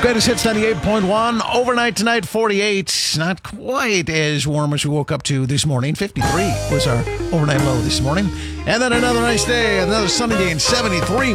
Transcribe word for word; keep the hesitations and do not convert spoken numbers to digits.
Greatest Hits ninety-eight point one. Overnight tonight, forty-eight. Not quite as warm as we woke up to this morning. fifty-three was our overnight low this morning. And then another nice day, another sunny day, and seventy-three.